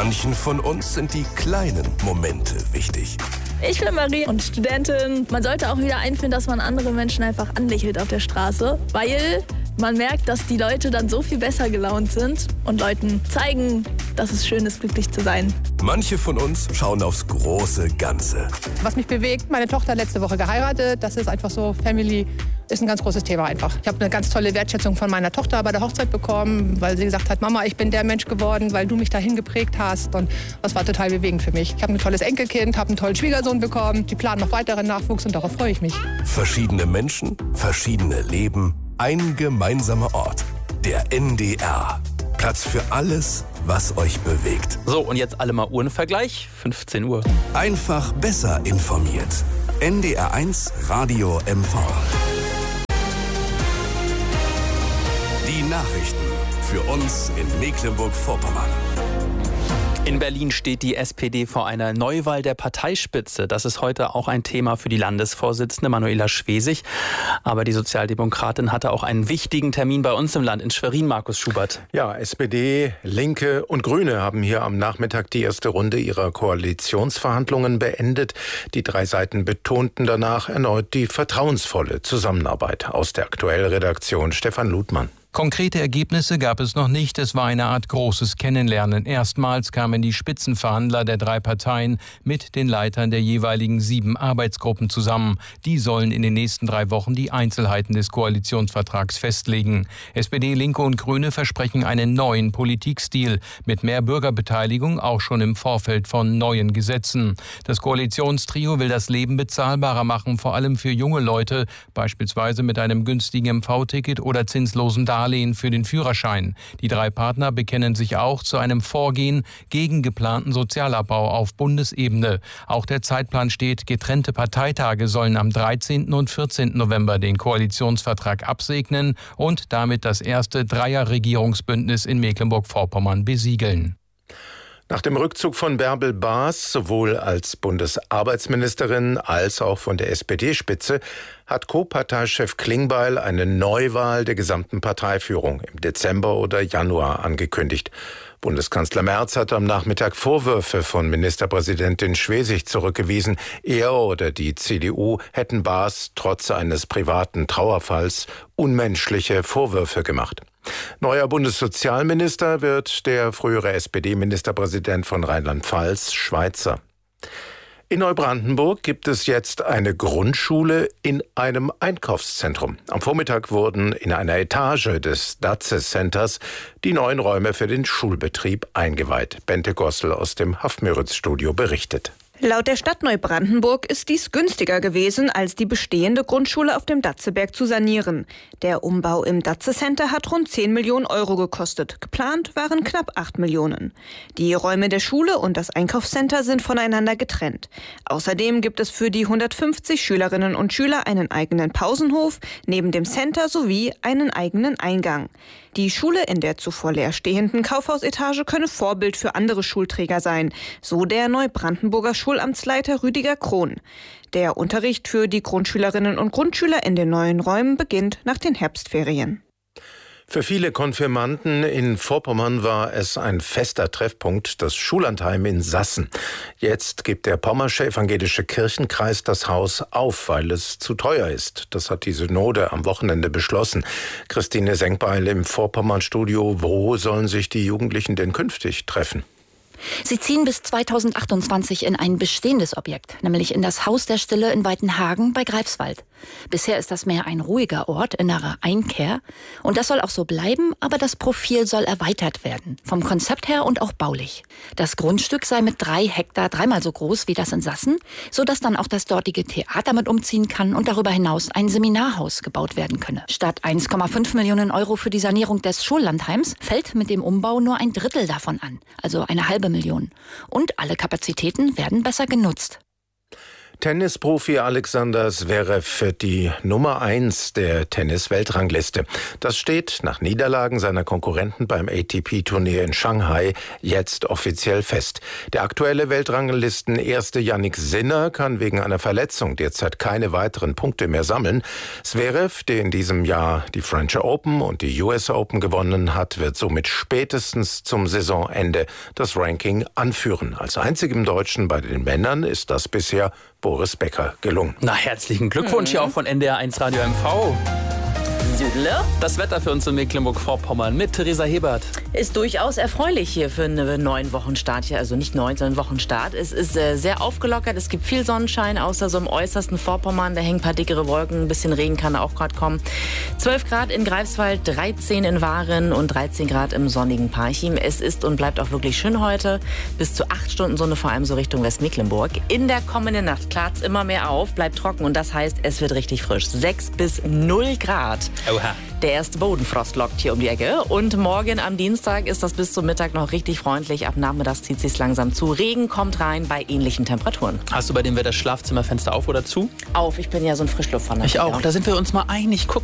Manchen von uns sind die kleinen Momente wichtig. Ich bin Marie und Studentin. Man sollte auch wieder einführen, dass man andere Menschen einfach anlächelt auf der Straße, weil man merkt, dass die Leute dann so viel besser gelaunt sind und Leuten zeigen, dass es schön ist, glücklich zu sein. Manche von uns schauen aufs große Ganze. Was mich bewegt, meine Tochter hat letzte Woche geheiratet. Das ist einfach so, Family ist ein ganz großes Thema einfach. Ich habe eine ganz tolle Wertschätzung von meiner Tochter bei der Hochzeit bekommen, weil sie gesagt hat, Mama, ich bin der Mensch geworden, weil du mich dahin geprägt hast. Und das war total bewegend für mich. Ich habe ein tolles Enkelkind, habe einen tollen Schwiegersohn bekommen. Die planen noch weiteren Nachwuchs und darauf freue ich mich. Verschiedene Menschen, verschiedene Leben, ein gemeinsamer Ort. Der NDR. Platz für alles, was euch bewegt. So, und jetzt alle mal Uhrenvergleich, 15 Uhr. Einfach besser informiert. NDR1 Radio MV. Die Nachrichten für uns in Mecklenburg-Vorpommern. In Berlin steht die SPD vor einer Neuwahl der Parteispitze. Das ist heute auch ein Thema für die Landesvorsitzende Manuela Schwesig. Aber die Sozialdemokratin hatte auch einen wichtigen Termin bei uns im Land, in Schwerin, Markus Schubert. Ja, SPD, Linke und Grüne haben hier am Nachmittag die erste Runde ihrer Koalitionsverhandlungen beendet. Die drei Seiten betonten danach erneut die vertrauensvolle Zusammenarbeit. Aus der Aktuell-Redaktion Stefan Ludmann. Konkrete Ergebnisse gab es noch nicht. Es war eine Art großes Kennenlernen. Erstmals kamen die Spitzenverhandler der drei Parteien mit den Leitern der jeweiligen 7 Arbeitsgruppen zusammen. Die sollen in den nächsten 3 Wochen die Einzelheiten des Koalitionsvertrags festlegen. SPD, Linke und Grüne versprechen einen neuen Politikstil mit mehr Bürgerbeteiligung, auch schon im Vorfeld von neuen Gesetzen. Das Koalitionstrio will das Leben bezahlbarer machen, vor allem für junge Leute, beispielsweise mit einem günstigen MV-Ticket oder zinslosen Darlehen für den Führerschein. Die drei Partner bekennen sich auch zu einem Vorgehen gegen geplanten Sozialabbau auf Bundesebene. Auch der Zeitplan steht, getrennte Parteitage sollen am 13. und 14. November den Koalitionsvertrag absegnen und damit das erste Dreier-Regierungsbündnis in Mecklenburg-Vorpommern besiegeln. Nach dem Rückzug von Bärbel Baas, sowohl als Bundesarbeitsministerin als auch von der SPD-Spitze, hat Co-Parteichef Klingbeil eine Neuwahl der gesamten Parteiführung im Dezember oder Januar angekündigt. Bundeskanzler Merz hat am Nachmittag Vorwürfe von Ministerpräsidentin Schwesig zurückgewiesen. Er oder die CDU hätten Baas trotz eines privaten Trauerfalls unmenschliche Vorwürfe gemacht. Neuer Bundessozialminister wird der frühere SPD-Ministerpräsident von Rheinland-Pfalz, Schweizer. In Neubrandenburg gibt es jetzt eine Grundschule in einem Einkaufszentrum. Am Vormittag wurden in einer Etage des Datze Centers die neuen Räume für den Schulbetrieb eingeweiht. Bente Gossel aus dem Haff-Müritz-Studio berichtet. Laut der Stadt Neubrandenburg ist dies günstiger gewesen, als die bestehende Grundschule auf dem Datzeberg zu sanieren. Der Umbau im Datze Center hat rund 10 Millionen Euro gekostet. Geplant waren knapp 8 Millionen. Die Räume der Schule und das Einkaufscenter sind voneinander getrennt. Außerdem gibt es für die 150 Schülerinnen und Schüler einen eigenen Pausenhof, neben dem Center sowie einen eigenen Eingang. Die Schule in der zuvor leerstehenden Kaufhausetage könne Vorbild für andere Schulträger sein, so der Neubrandenburger Schulamtsleiter Rüdiger Krohn. Der Unterricht für die Grundschülerinnen und Grundschüler in den neuen Räumen beginnt nach den Herbstferien. Für viele Konfirmanden in Vorpommern war es ein fester Treffpunkt, das Schullandheim in Sassen. Jetzt gibt der Pommersche Evangelische Kirchenkreis das Haus auf, weil es zu teuer ist. Das hat die Synode am Wochenende beschlossen. Christine Senkbeil im Vorpommern-Studio. Wo sollen sich die Jugendlichen denn künftig treffen? Sie ziehen bis 2028 in ein bestehendes Objekt, nämlich in das Haus der Stille in Weitenhagen bei Greifswald. Bisher ist das mehr ein ruhiger Ort, innere Einkehr. Und das soll auch so bleiben, aber das Profil soll erweitert werden. Vom Konzept her und auch baulich. Das Grundstück sei mit 3 Hektar 3-mal so groß wie das in Sassen, sodass dann auch das dortige Theater mit umziehen kann und darüber hinaus ein Seminarhaus gebaut werden könne. Statt 1,5 Millionen Euro für die Sanierung des Schullandheims fällt mit dem Umbau nur ein Drittel davon an, also eine halbe Million. Und alle Kapazitäten werden besser genutzt. Tennisprofi Alexander Zverev für die Nummer 1 der Tennis-Weltrangliste. Das steht nach Niederlagen seiner Konkurrenten beim ATP-Turnier in Shanghai jetzt offiziell fest. Der aktuelle Weltranglisten-Erste Jannik Sinner kann wegen einer Verletzung derzeit keine weiteren Punkte mehr sammeln. Zverev, der in diesem Jahr die French Open und die US Open gewonnen hat, wird somit spätestens zum Saisonende das Ranking anführen. Als einzigem Deutschen bei den Männern ist das bisher Boris Becker gelungen. Na, herzlichen Glückwunsch hier auch von NDR1 Radio MV. Das Wetter für uns in Mecklenburg-Vorpommern mit Theresa Hebert. Ist durchaus erfreulich hier für einen 9 Wochenstart hier, also nicht 9, sondern Wochenstart. Es ist sehr aufgelockert, es gibt viel Sonnenschein, außer so im äußersten Vorpommern, da hängen ein paar dickere Wolken, ein bisschen Regen kann auch gerade kommen. 12 Grad in Greifswald, 13 in Waren und 13 Grad im sonnigen Parchim. Es ist und bleibt auch wirklich schön heute, bis zu 8 Stunden Sonne, vor allem so Richtung Westmecklenburg. In der kommenden Nacht klart es immer mehr auf, bleibt trocken und das heißt, es wird richtig frisch. 6 bis 0 Grad. Oha. Der erste Bodenfrost lockt hier um die Ecke. Und morgen am Dienstag ist das bis zum Mittag noch richtig freundlich. Ab nachmittags zieht es sich langsam zu. Regen kommt rein bei ähnlichen Temperaturen. Hast du bei dem Wetter Schlafzimmerfenster auf oder zu? Auf, ich bin ja so ein Frischluftfanatiker. Ich auch, da sind wir uns mal einig. Guck